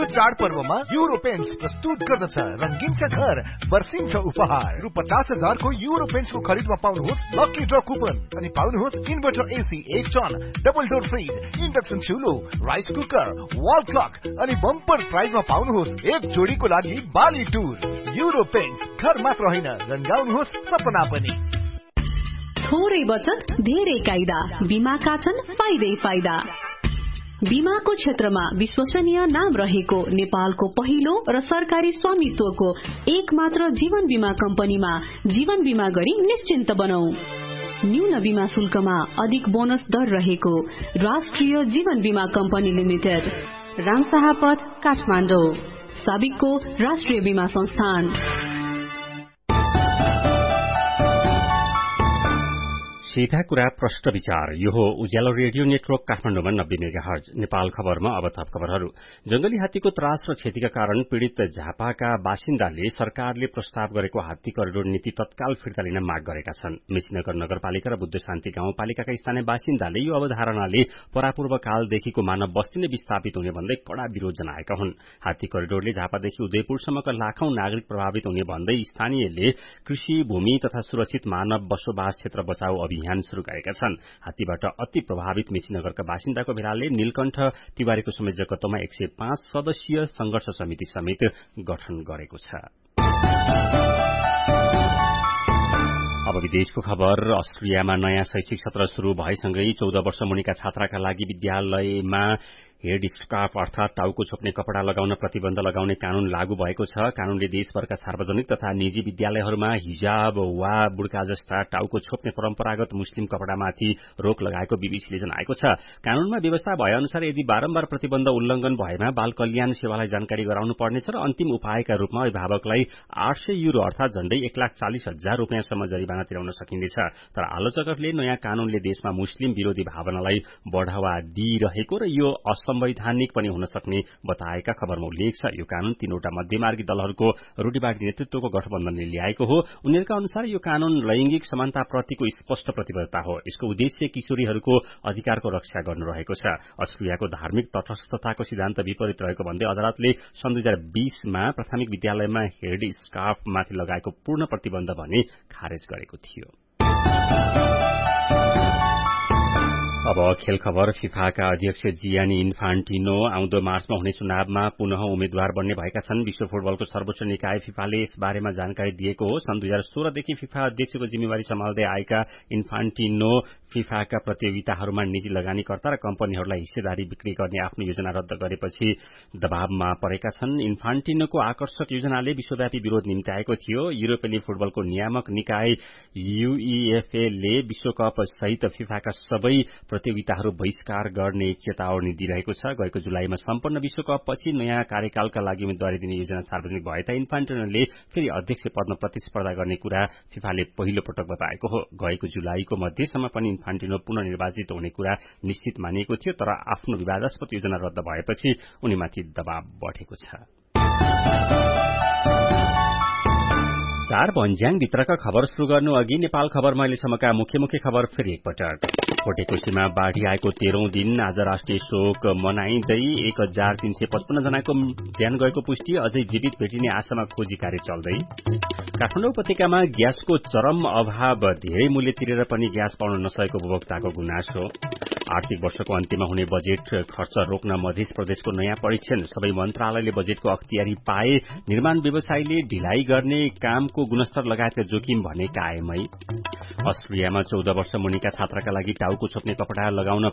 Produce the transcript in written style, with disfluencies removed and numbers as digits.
यो चाडपर्वमा euro paints प्रस्तुत गर्दछ रंगीन छ घर वर्षिन्छ उपहार। रु 50,000 को युरो पेन्ट्सको खरिदमा पाउनुहोस् लकी ड्र कुपन अनि पाउनुहोस् inverter AC, 1 ton, double door fridge, induction चुलो, rice cooker, wall clock अनि बम्पर प्राइजमा पाउनुहोस् एक जोडीको लागि बाली टुर। युरो पेन्ट्स घर मात्र होइन रंगाउनुहोस् सपना पनि। थोरै बचत धेरै कायदा, बीमाका छन् फाइदै फाइदा। बीमाको क्षेत्रमा विश्वसनीय नाम रहेको नेपालको पहिलो र सरकारी स्वामित्वको एक मात्र जीवन बीमा कम्पनीमा जीवन बीमा गरी निश्चिन्त बनौं। न्यून बीमा शुल्कमा अधिक बोनस दर रहेको राष्ट्रिय जीवन बीमा कम्पनी लिमिटेड, रामशाहपथ, काठमाडौँ। साबिकको राष्ट्रिय बीमा संस्थान। सीधा कुरा प्रश्न विचार। यो हो उज्यालो रेडियो नेटवर्क काठमाडौँमा 90 मेगाहर्ज। नेपाल खबरमा अब थप खबरहरू। जंगली हात्तीको त्रास र क्षतिका कारण पीड़ित झापाका बासिन्दाले सरकारले प्रस्ताव गरेको हात्ती करिडोर नीति तत्काल फिर्ता लिन माग गरेका छन्। मेचीनगर नगरपालिका र बुद्ध शान्ति गाउँपालिकाका स्थानीय बासिन्दाले यो अवधारणाले परापूर्व कालदेखिको मानव बस्ती नै विस्थापित हुने भन्दै कड़ा विरोध जनाएका हुन्। हात्ती करिडोरले झापादेखि उदयपुरसम्मका लाखौं नागरिक प्रभावित हुने भन्दै स्थानीयले कृषि भूमि तथा सुरक्षित मानव बसोबास क्षेत्र बचाउ अभियान शुरू गरेका छन्। हात्तीबाट अति प्रभावित मेचीनगरका बासिन्दाको भेडाले नीलकण्ठ तिवारीको संयोजकत्वमा 105 सदस्यीय संघर्ष समिति समेत गठन गरेको छ। अब विदेशको खबर। अस्ट्रियामा नयाँ शैक्षिक सत्र शुरू भएसँगै 14 वर्ष मुनिका छात्राका लागि विद्यालयमा हेड स्कार्फ अर्थात टाउको छोप्ने कपड़ा लगाउन प्रतिबन्ध लगाउने कानून लागू भएको छ। कानूनले देशभरका सार्वजनिक तथा निजी विद्यालयहरूमा हिजाब वा बुर्का जस्ता टाउको छोप्ने परम्परागत मुस्लिम कपड़ामाथि रोक लगाएको बीबीसीले जनाएको छ। कानूनमा व्यवस्था भए अनुसार यदि बारम्बार प्रतिबन्ध उल्लंघन भएमा बाल कल्याण सेवालाई जानकारी गराउनु पर्नेछ र अन्तिम उपायका रूपमा अभिभावकलाई 800 युरो अर्थात झण्डै 1,40,000 रुपियाँसम्म जरिवाना तिराउन सकिनेछ। तर आलोचकहरूले नयाँ कानूनले देशमा मुस्लिम विरोधी भावनालाई बढ़ावा दिइरहेको र यो संवैधानिक पनि हुन सक्ने बताएका खबरमा उल्लेख छ। यो कानून तीनवटा मध्यमार्गी दलहरूको रूढिवादी नेतृत्वको गठबन्धनले ल्याएको हो। उनीहरूका अनुसार यो कानून लैंगिक समानताप्रतिको स्पष्ट प्रतिबद्धता हो। यसको उद्देश्य किशोरीहरूको अधिकारको रक्षा गर्नु रहेको छ। अस्ट्रियाको धार्मिक तटस्थताको सिद्धान्त विपरीत रहेको भन्दै अदालतले सन् 2020 मा प्राथमिक विद्यालयमा हेड स्कार्फमाथि लगाएको पूर्ण प्रतिबन्ध भने खारेज गरेको थियो। अब खेल खबर। फिफाका अध्यक्ष जियानी इन्फान्टिनो आउँदो मार्चमा हुने चुनावमा पुनः उम्मेद्वार बन्ने भएका छन्। विश्व फुटबलको सर्वोच्च निकाय फिफाले यस बारेमा जानकारी दिएको हो। सन् 2016 देखि फिफा अध्यक्षको जिम्मेवारी सम्हाल्दै आएका इन्फान्टिनो फिफाका प्रतियोगिताहरूमा निजी लगानीकर्ता र कम्पनीहरूलाई हिस्सेदारी बिक्री गर्ने आफ्नो योजना रद्द गरेपछि दबावमा परेका छन्। इन्फान्टिनोको आकर्षक योजनाले विश्वव्यापी विरोध निम्त्याएको थियो। युरोपेली फुटबलको नियामक निकाय UEFA ले विश्वकप सहित फिफाका सबै प्रतियोगिताहरू बहिष्कार गर्ने चेतावनी दिइरहेको छ। गएको जुलाईमा सम्पन्न विश्वकपपछि नयाँ कार्यकालका लागि उम्मेदवारी दिने योजना सार्वजनिक भए तापनि इन्फान्टिनोले फेरि अध्यक्ष पदमा प्रतिस्पर्धा गर्ने कुरा फिफाले पहिलो पटक बताएको हो। गएको जुलाईको मध्यसम्म पनि इन्फान्टिनो पुनः निर्वाचित हुने कुरा निश्चित मानिएको थियो। तर आफ्नो विवादास्पद योजना रद्द भएपछि उनीमाथि दबाव बढेको छ। 4 भन्ज्याङ भित्रका खबर शुरू गर्नु अघि नेपाल खबरमा अहिलेसम्मका मुख्य खबर फेरि एकपटक। कोटेकोशीमा बाढ़ी आएको 13औं दिन आज राष्ट्रिय शोक मनाइँदै 1355 जनाको ज्यान गएको पुष्टि। अझै जीवित भेटिने आशामा खोजी कार्य चल्दै। काठमाडौँ उपत्यकामा ग्यासको चरम अभाव, धेरै मूल्य तिरेर पनि ग्यास पाउन नसकेको उपभोक्ताको गुनासो। आर्थिक वर्षको अन्त्यमा हुने बजेट खर्च रोक्न मध्य प्रदेशको नयाँ परीक्षण। सबै मन्त्रालयले बजेटको अख्तियारी पाए। निर्माण व्यवसायीले ढिलाइ गर्ने कामको गुणस्तर लगायतका जोखिम भने कायमै। अस्ट्रियामा 14 वर्ष मुनिका छात्राका लागि टाउको छोप्ने कपड़ा लगाउन